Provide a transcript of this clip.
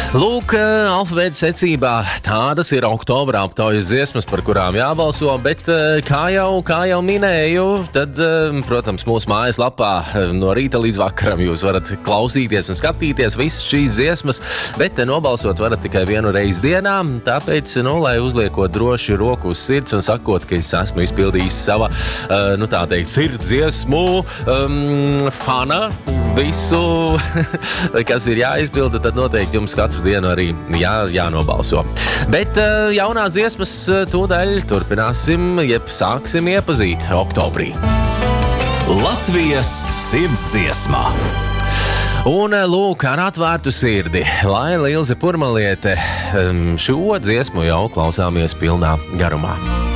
Lūk, alfabēta secībā tādas ir oktobra aptaujas dziesmas, par kurām jābalso, bet kā jau minēju, tad, protams, mūsu mājaslapā no rīta līdz vakaram jūs varat klausīties un skatīties visas šīs dziesmas, bet nobalsot varat tikai vienu reizi dienā, tāpēc, lai uzliekot droši roku uz sirds un sakot, ka es esmu izpildījis sava, tā teikt, sirdsdziesmu fana, visu, kas ir jāizpilda, tad noteikti jums katru dienu arī jānobalso. Bet jaunās dziesmas tūdaļ turpināsim, sāksim iepazīt oktobrī. Latvijas sirdsdziesma. Un lūk, ar atvērtu sirdi, Laila Ilze Purmaliete šo dziesmu jau klausāmies pilnā garumā.